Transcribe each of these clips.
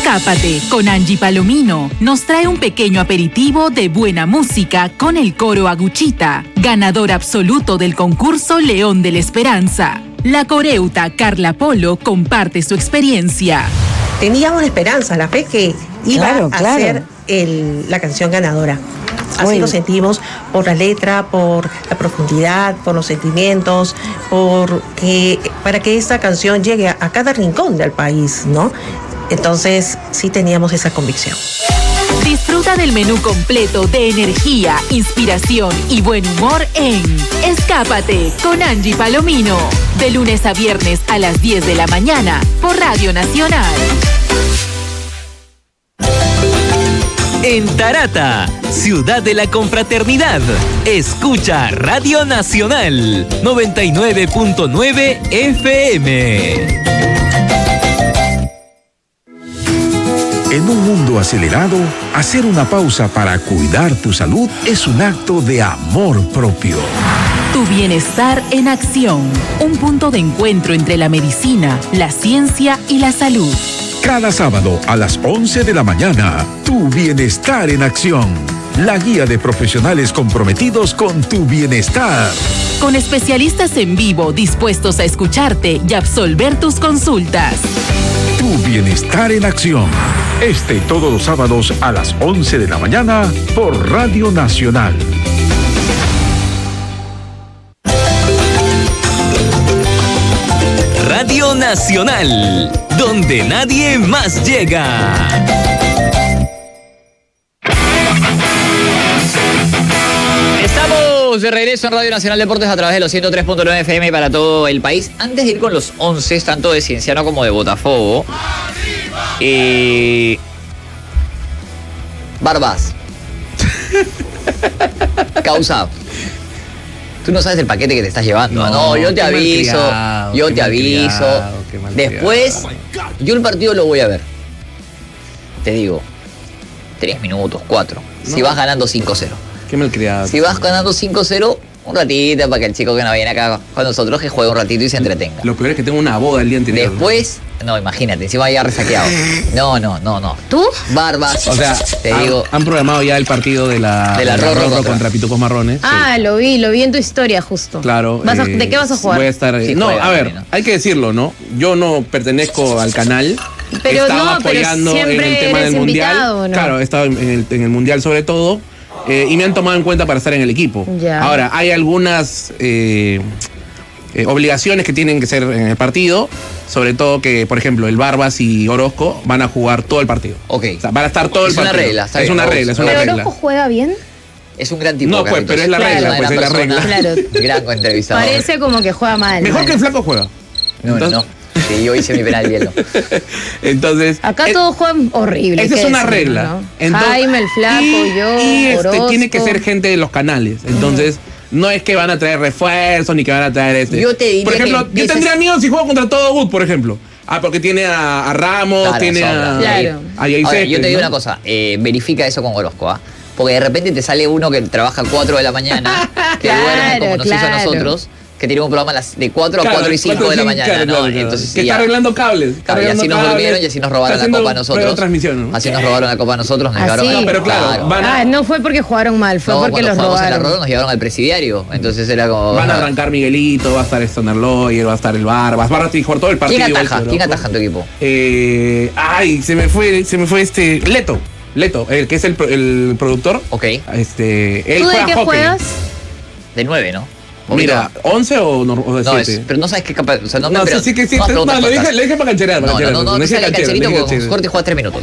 Escápate con Angie Palomino nos trae un pequeño aperitivo de buena música con el coro Aguchita, ganador absoluto del concurso León de la Esperanza. La coreuta Carla Polo comparte su experiencia. Teníamos la esperanza, la fe que iba a ser la canción ganadora. Así lo sentimos por la letra, por la profundidad, por los sentimientos, para que esta canción llegue a cada rincón del país, ¿no? Entonces, sí teníamos esa convicción. Disfruta del menú completo de energía, inspiración y buen humor en Escápate con Angie Palomino. De lunes a viernes a las 10 de la mañana por Radio Nacional. En Tarata, ciudad de la confraternidad, escucha Radio Nacional 99.9 FM. En un mundo acelerado, hacer una pausa para cuidar tu salud es un acto de amor propio. Tu bienestar en acción, un punto de encuentro entre la medicina, la ciencia y la salud. Cada sábado a las 11 de la mañana, Tu Bienestar en Acción. La guía de profesionales comprometidos con tu bienestar. Con especialistas en vivo dispuestos a escucharte y absolver tus consultas. Tu Bienestar en Acción. Este y todos los sábados a las 11 de la mañana por Radio Nacional. Radio Nacional, donde nadie más llega. Estamos de regreso en Radio Nacional Deportes a través de los 103.9 FM para todo el país. Antes de ir con los 11, tanto de Cienciano como de Botafogo, Barbas. Causa. Tú no sabes el paquete que te estás llevando. No, yo te aviso. Yo te aviso. Después, yo el partido lo voy a ver. Te digo, 3 minutos, 4. Si vas ganando 5-0. Qué malcriado. Si vas ganando 5-0, un ratito para que el chico que no viene acá con nosotros que juegue un ratito y se entretenga. Lo peor es que tengo una boda el día anterior. Después, no, imagínate, encima ya resaqueado. No. ¿Tú? Barbas. O sea, te digo. Han programado ya el partido de la Rorro contra Pitufos Marrones. Ah, sí. Lo vi en tu historia justo. Claro. ¿De qué vas a jugar? Voy a estar. Sí, no, juega, a ver, también, ¿no? hay que decirlo, ¿no? Yo no pertenezco al canal. Pero estaba no, pero apoyando en siempre el tema eres del mundial. invitado, ¿no? Claro, he estado en el mundial sobre todo. Y me han tomado en cuenta para estar en el equipo. Ya. Ahora, hay algunas obligaciones que tienen que ser en el partido. Sobre todo que, por ejemplo, el Barbas y Orozco van a jugar todo el partido. Ok. O sea, van a estar todo el partido. Es una regla, es una regla. ¿Pero Orozco juega bien? Es un gran tipo. No, pues, pero es la regla, pues es la regla. Claro. Gran entrevistador. Parece como que juega mal. Mejor que el Flaco juega. No. Sí, yo hice mi penal hielo. Entonces. Acá todos juegan horrible. Esa es una regla. ¿No? Entonces, Jaime, el Flaco, yo, Orozco. tiene que ser gente de los canales. Entonces, no es que van a traer refuerzos ni que van a traer Yo te diría por ejemplo, que yo tendría miedo si juego contra todo Wood, por ejemplo. Porque tiene a Ramos, Claro, tiene sobra. Claro. a Jay Ahora, yo te digo ¿no? una cosa, verifica eso con Orozco, ¿ah? Porque de repente te sale uno que trabaja a 4 de la mañana, que duerme como nos hizo a nosotros, que tiene un programa de 4 a 4 y 5 de la mañana, ¿no? Claro. Entonces, que está arreglando cables. Claro, y así nos durmieron y así nos robaron la copa a nosotros. Así nos robaron la copa a nosotros, nos llevaron. No, pero claro, no fue porque jugaron mal, fue porque los robaron. Nos llevaron al presidiario, entonces era como. Van a arrancar Miguelito, va a estar Stoner Lawyer, va a estar el Barbas, va a jugar todo el partido. ¿Quién ataja en tu equipo? Se me fue Leto, el que es el productor. Ok. Él ¿Tú de qué juegas? De 9, ¿no? Mira, 11 o de 7. Pero no sabes qué capaz. O sea, no, lo dije para cancherear. No, sale cancherito porque Corte juega 3 minutos.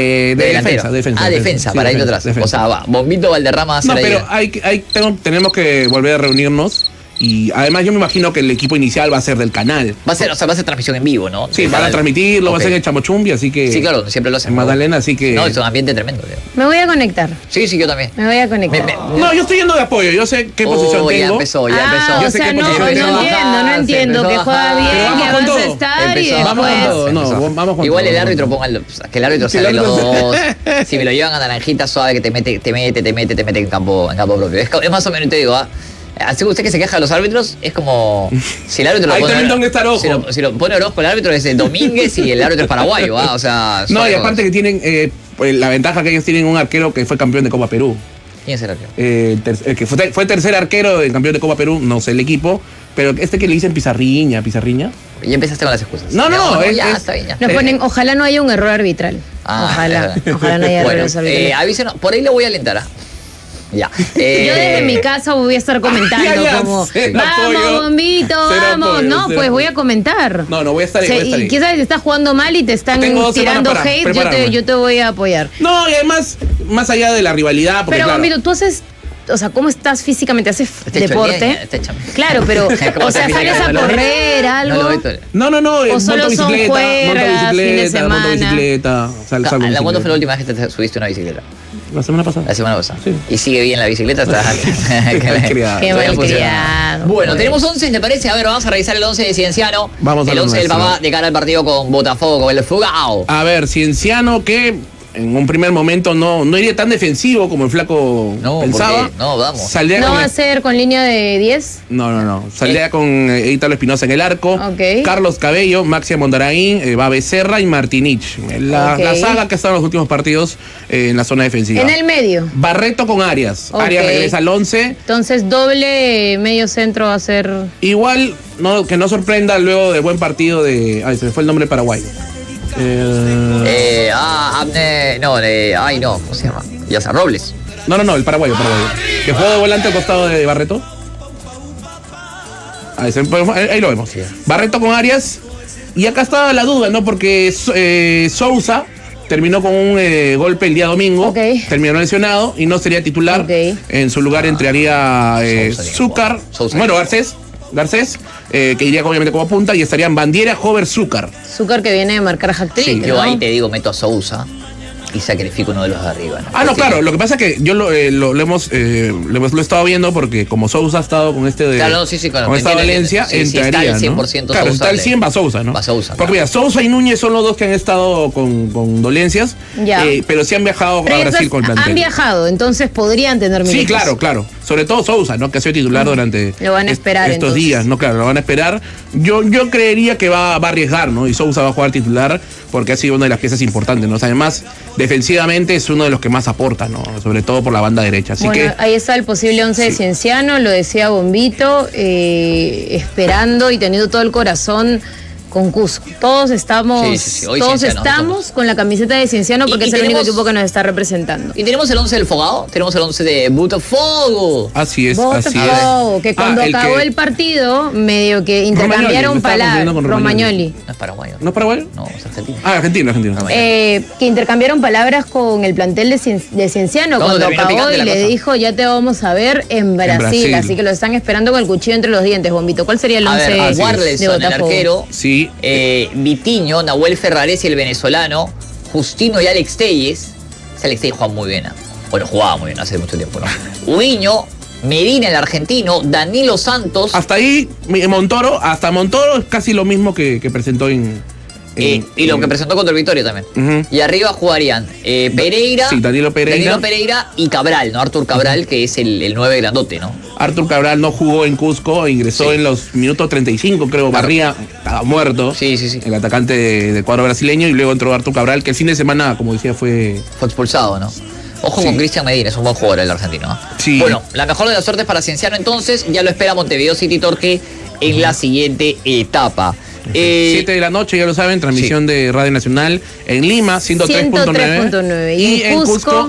Defensa, para ir atrás. O sea, va, Bombito Valderrama. No, pero tenemos que volver a reunirnos. Y además yo me imagino que el equipo inicial va a ser del canal. Va a ser transmisión en vivo, ¿no? Sí, van a transmitirlo, va a ser en Chamochumbi, así que. Sí, claro, siempre lo hacen. En Magdalena, así que. No, es un ambiente tremendo, Leo. Me voy a conectar. Sí, yo también. Me voy a conectar. No, yo estoy yendo de apoyo, yo sé qué posición tengo. Ya empezó. Yo sé qué posición tengo. No entiendo. Que juega bien, que vas a estar y después. Vamos con igual todo. el árbitro que el árbitro salga los dos. Si me lo llevan a naranjita suave que te mete en campo propio. Es más o menos, te digo, Así que usted que se queja de los árbitros, es como si el árbitro lo ahí pone. también dónde está Orozco. Si lo pone Orozco el árbitro es Domínguez y el árbitro es paraguayo, ¿va? O sea. No, y aparte que tienen la ventaja que ellos tienen un arquero que fue campeón de Copa Perú. ¿Quién es el arquero? El que fue tercer arquero en campeón de Copa Perú, no sé el equipo, pero que le dicen Pizarriña. Ya empezaste con las excusas. No, ya está bien. Ya. Nos ponen, ojalá no haya un error arbitral. Ojalá no haya errores arbitrales. Avísenos, por ahí le voy a alentar, ¿ah? Ya. Yo desde mi casa voy a estar comentando como, vamos, Bombito, vamos. No, pues voy a comentar. No, voy a estar ahí. Y quizás te estás jugando mal y te están tirando hate, yo te voy a apoyar. No, y además, más allá de la rivalidad. Pero, claro, Bombito, tú haces... O sea, ¿cómo estás físicamente? ¿Haces deporte? Claro, pero, o sea, ¿sales a correr, algo? No, o solo son juegas, fines de semana. Monto bicicleta. ¿Cuándo fue la última vez que te subiste una bicicleta? La semana pasada. Sí. ¿Y sigue bien la bicicleta? Qué mal criado. Bueno, tenemos 11, ¿le parece? A ver, vamos a revisar el 11 de Cienciano. Vamos a el 11 del papá de cara al partido con Botafogo, con el Fugao. A ver, Cienciano que en un primer momento no iría tan defensivo como el flaco pensaba. No, vamos. ¿No va a ser con línea de 10? No. Saldría con Ítalo Espinosa en el arco. Okay. Carlos Cabello, Maxia Mondaraín, va Becerra y Martinich. La saga que ha estado en los últimos partidos en la zona defensiva. En el medio. Barreto con Arias. Arias regresa al 11. Entonces, doble medio centro va a ser... Igual, que no sorprenda luego del buen partido de... Ay, se me fue el nombre paraguayo. ¿cómo se llama? Ya sea Robles. No, el paraguayo. Que jugó de volante al costado de Barreto. Ahí lo vemos. Sí. Barreto con Arias. Y acá estaba la duda, ¿no? Porque Sousa terminó con un golpe el día domingo. Terminó lesionado y no sería titular. En su lugar entraría Zúcar. Bueno, Garcés, que iría obviamente como punta, y estarían Bandiera, Hover, Zúcar. Zúcar que viene de marcar hat-trick. Sí, yo ahí te digo, meto a Sousa y sacrifico uno de los de arriba, ¿no? No, claro, lo que pasa es que yo lo he estado viendo porque como Sousa ha estado con con esta dolencia, entraría, si está al 100% ¿no? Claro, Sousa, está al 100 va Sousa, ¿no? Va Sousa, porque mira, Sousa y Núñez son los dos que han estado con dolencias, pero sí han viajado a Brasil con el plantel. Han viajado, entonces podrían tener minutos. Sí, claro. Sobre todo Sousa, ¿no? Que ha sido titular durante lo van a esperar, estos días, ¿no? Claro, lo van a esperar. Yo creería que va a arriesgar, ¿no? Y Sousa va a jugar titular porque ha sido una de las piezas importantes, ¿no? O sea, además, defensivamente es uno de los que más aporta, ¿no? Sobre todo por la banda derecha. Así que ahí está el posible 11 de Cienciano, lo decía Bombito, esperando y teniendo todo el corazón con Cusco. Todos estamos, todos estamos con la camiseta de Cienciano porque es el único equipo que nos está representando. Y tenemos el 11 del Fogado, tenemos el 11 de Botafogo. Así es. Que cuando acabó el partido, medio que intercambiaron palabras. Romagnoli. ¿No es paraguayo? ¿No es paraguayo? No, es argentino. Argentino. Que intercambiaron palabras con el plantel de Cienciano cuando acabó y le dijo, ya te vamos a ver en Brasil. Así que lo están esperando con el cuchillo entre los dientes, Bombito. ¿Cuál sería el 11 de Botafogo? El arquero. Sí. Vitiño, Nahuel Ferraresi, el venezolano, Justino y Alex Telles. Alex Telles juega muy bien, jugaba muy bien hace mucho tiempo, ¿no? Ubiño, Medina, el argentino, Danilo Santos. Hasta ahí, Montoro es casi lo mismo que presentó y lo que presentó contra el Victoria también. Y arriba jugarían Pereira, Danilo Pereira y Cabral, ¿no? Artur Cabral, que es el 9 grandote, ¿no? Artur Cabral no jugó en Cusco, ingresó en los minutos 35, creo, Barría estaba muerto. Sí. El atacante del cuadro brasileño, y luego entró Artur Cabral, que el fin de semana, como decía, fue expulsado, ¿no? Ojo con Cristian Medina, es un buen jugador el argentino, ¿no? Sí. Bueno, la mejor de las suertes para Cienciano entonces, ya lo espera Montevideo City Torque en la siguiente etapa. 7 de la noche, ya lo saben, transmisión de Radio Nacional en Lima, 103.9 y en Cusco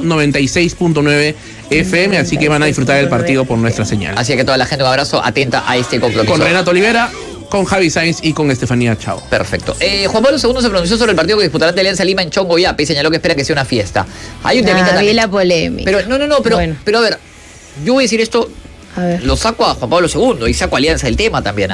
96.9 FM, así que van a disfrutar del partido por nuestra señal. Así que toda la gente, un abrazo, atenta a este compromiso. Con Renato Olivera, con Javi Sainz y con Estefanía Chao. Perfecto. Juan Pablo II se pronunció sobre el partido que disputará ante Alianza Lima en Chongoyape y señaló que espera que sea una fiesta. Hay un temita también. La polémica. Pero a ver, yo voy a decir esto, lo saco a Juan Pablo II y saco a Alianza del tema también,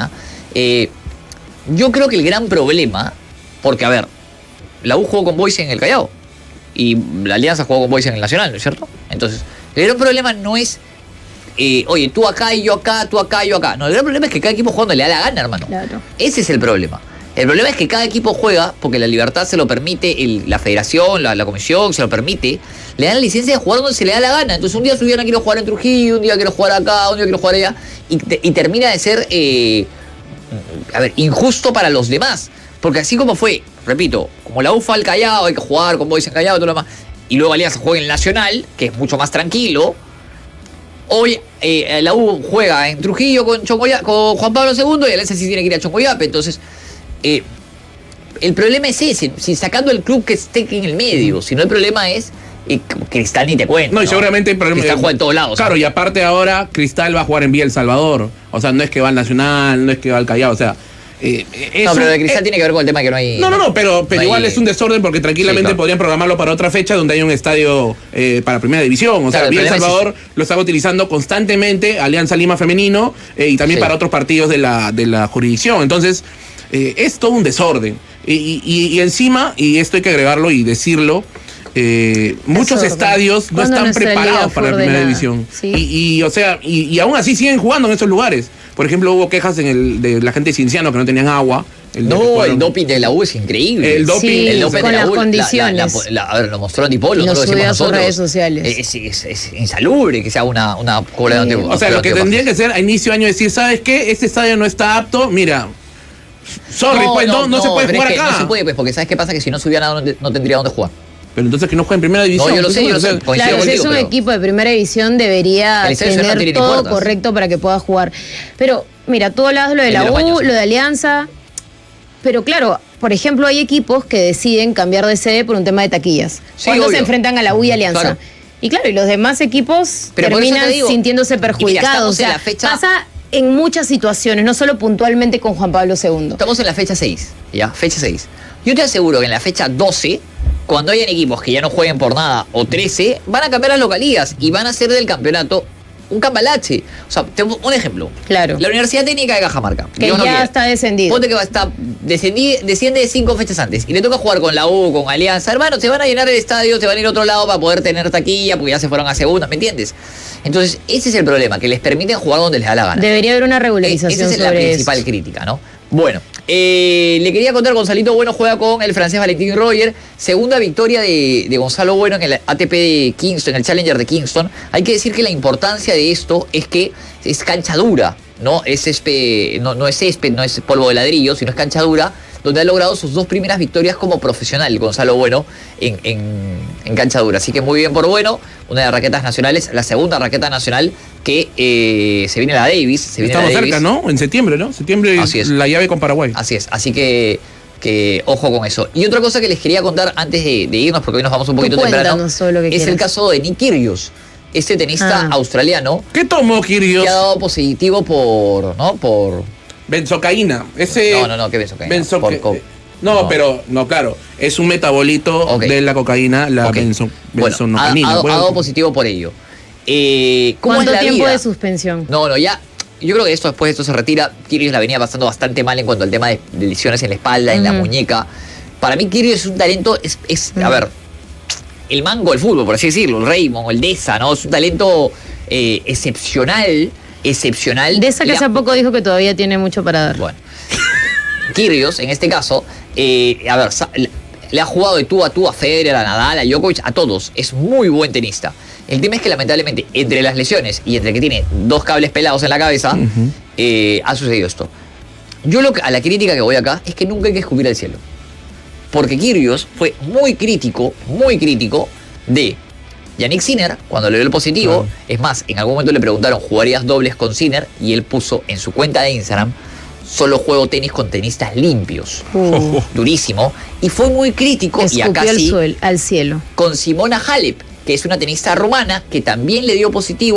yo creo que el gran problema, porque a ver, la U jugó con Boys en el Callao y la Alianza jugó con Boys en el Nacional, ¿no es cierto? Entonces, el gran problema no es, oye, tú acá y yo acá, tú acá y yo acá. No, el gran problema es que cada equipo jugando le da la gana, hermano. Claro. Ese es el problema. El problema es que cada equipo juega, porque la libertad se lo permite, la federación, la comisión se lo permite, le dan la licencia de jugar donde se le da la gana. Entonces un día subían a quiero jugar en Trujillo, un día quiero jugar acá, un día quiero jugar allá, y termina de ser, injusto para los demás. Porque así como fue, repito, como la U fue al Callao, hay que jugar con Boys en Callao y todo lo demás, y luego Alianza juega en el Nacional, que es mucho más tranquilo. Hoy la U juega en Trujillo con Juan Pablo II y Alianza sí tiene que ir a Chongoyape. Entonces, el problema es ese, si sacando el club que esté en el medio, si no el problema es Cristal ni te cuento. No, y seguramente el problema Cristal juega en todos lados. Claro, ¿sabes? Y aparte ahora Cristal va a jugar en Villa El Salvador. O sea, no es que va al Nacional, no es que va al Callao, o sea. No, pero de Cristal tiene que ver con el tema que no hay. No, pero igual es un desorden porque tranquilamente podrían programarlo para otra fecha donde hay un estadio para Primera División. O sea, Villa El Salvador lo estaba utilizando constantemente, Alianza Lima Femenino, y también para otros partidos de la jurisdicción. Entonces, es todo un desorden. Y encima, y esto hay que agregarlo y decirlo, muchos estadios no están preparados para la Primera División. Sí. Y aún así siguen jugando en esos lugares. Por ejemplo, hubo quejas de la gente de Cienciano que no tenían agua. El doping de la U es increíble. El doping, sí, el doping con de la las U, condiciones. A ver, lo mostró Antipolo, lo nosotros subió decimos a sus nosotros. redes sociales. Es insalubre que sea una cobra de O sea, lo que tendría que ser a inicio de año decir, ¿sabes qué? Este estadio no está apto, mira. Sorry, no se puede jugar acá. No se puede, pues, porque ¿sabes qué pasa? Que si no subiera nada no tendría dónde jugar. Pero entonces que no juegue en Primera División. No, yo lo sé. Claro, si es un equipo de Primera División debería tener todo correcto para que pueda jugar. Pero, mira, tú hablabas lo de la U, lo de Alianza, pero claro, por ejemplo, hay equipos que deciden cambiar de sede por un tema de taquillas. Cuando se enfrentan a la U y Alianza. Claro. Y claro, y los demás equipos terminan sintiéndose perjudicados. Mira, pasa en muchas situaciones, no solo puntualmente con Juan Pablo II. Estamos en la fecha 6, ¿ya? Fecha 6. Yo te aseguro que en la fecha 12, cuando hayan equipos que ya no jueguen por nada, o 13, van a cambiar las localías y van a hacer del campeonato un cambalache. O sea, un ejemplo. Claro. La Universidad Técnica de Cajamarca. Que ya está descendido. Ponte que desciende 5 fechas antes y le toca jugar con la U, con Alianza. Hermano, se van a llenar el estadio, se van a ir a otro lado para poder tener taquilla, porque ya se fueron a segunda, ¿me entiendes? Entonces, ese es el problema, que les permiten jugar donde les da la gana. Debería haber una regularización. Esa es la principal crítica, ¿no? Bueno, le quería contar, Gonzalito Bueno juega con el francés Valentín Royer. Segunda victoria de Gonzalo Bueno en el ATP de Kingston, en el Challenger de Kingston. Hay que decir que la importancia de esto es que es cancha dura, no es césped, no es polvo de ladrillo, sino es cancha dura, donde ha logrado sus 2 primeras victorias como profesional, Gonzalo Bueno, en cancha dura. Así que muy bien por Bueno, una de las raquetas nacionales, la segunda raqueta nacional que se viene la Davis. Estamos cerca, ¿no? En septiembre, ¿no? Septiembre es la llave con Paraguay. Así es, así que ojo con eso. Y otra cosa que les quería contar antes de irnos, porque hoy nos vamos un poquito temprano, es el caso de Nick Kyrgios, este tenista australiano. ¿Qué tomó Kyrgios? Que ha dado positivo por benzocaína. No, ¿qué benzocaína? Claro, es un metabolito de la cocaína, la benzocaína. Ha dado positivo por ello. ¿Cuánto tiempo de suspensión? Ya. Yo creo que después de esto se retira. Kyrgios la venía pasando bastante mal en cuanto al tema de lesiones en la espalda, en la muñeca. Para mí Kyrgios es un talento, a ver, el mango del fútbol, por así decirlo, el Raymond, el Deza, ¿no? Es un talento excepcional. Deza que hace poco dijo que todavía tiene mucho para dar. Bueno, Kyrgios, en este caso, le ha jugado de tú a Federer, a Nadal, a Djokovic, a todos. Es muy buen tenista. El tema es que lamentablemente, entre las lesiones y entre que tiene 2 cables pelados en la cabeza, ha sucedido esto. Yo a la crítica que voy acá es que nunca hay que escupir al cielo. Porque Kyrgios fue muy crítico de Yannick Sinner cuando le dio el positivo. Claro. Es más, en algún momento le preguntaron, ¿jugarías dobles con Sinner? Y él puso en su cuenta de Instagram, solo juego tenis con tenistas limpios. Durísimo. Y fue muy crítico. Escupió y acá al cielo. Con Simona Halep, que es una tenista rumana que también le dio positivo.